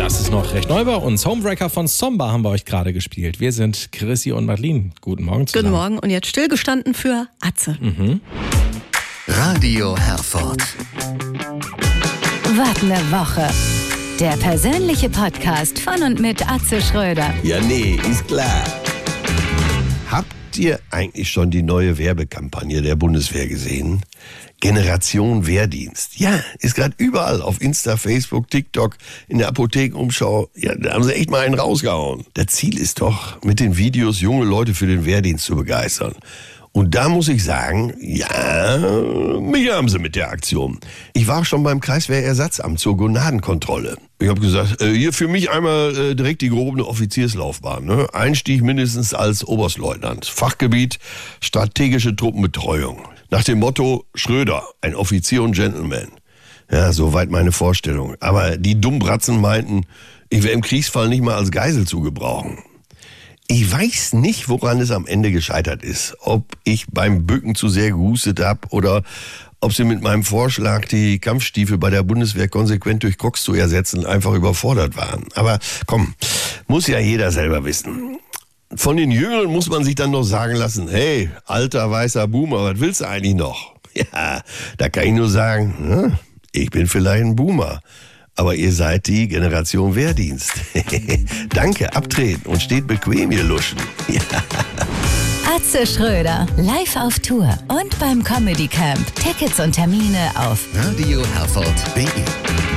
Das ist noch recht neu bei uns. Homewrecker von Somba haben wir euch gerade gespielt. Wir sind Chrissy und Madeline. Guten Morgen zusammen. Guten Morgen und jetzt stillgestanden für Atze. Radio Herford. Was ne Woche. Der persönliche Podcast von und mit Atze Schröder. Ja, nee, ist klar. Habt ihr eigentlich schon die neue Werbekampagne der Bundeswehr gesehen? Generation Wehrdienst. Ja, ist gerade überall auf Insta, Facebook, TikTok, in der Apothekenumschau. Ja, da haben sie echt mal einen rausgehauen. Das Ziel ist doch, mit den Videos junge Leute für den Wehrdienst zu begeistern. Und da muss ich sagen, ja, mich haben sie mit der Aktion. Ich war schon beim Kreiswehrersatzamt zur Gonadenkontrolle. Ich habe gesagt, hier für mich einmal direkt die gehobene Offizierslaufbahn. Ne? Einstieg mindestens als Oberstleutnant. Fachgebiet strategische Truppenbetreuung. Nach dem Motto Schröder, ein Offizier und Gentleman. Ja, soweit meine Vorstellung. Aber die Dummbratzen meinten, ich wäre im Kriegsfall nicht mal als Geisel zu gebrauchen. Ich weiß nicht, woran es am Ende gescheitert ist. Ob ich beim Bücken zu sehr gehustet habe oder ob sie mit meinem Vorschlag, die Kampfstiefel bei der Bundeswehr konsequent durch Crocs zu ersetzen, einfach überfordert waren. Aber komm, muss ja jeder selber wissen. Von den Jüngeren muss man sich dann noch sagen lassen, hey, alter weißer Boomer, was willst du eigentlich noch? Ja, da kann ich nur sagen, ich bin vielleicht ein Boomer. Aber ihr seid die Generation Wehrdienst. Danke, abtreten und steht bequem, ihr Luschen. Ja. Atze Schröder, live auf Tour und beim Comedy Camp. Tickets und Termine auf radioherford.de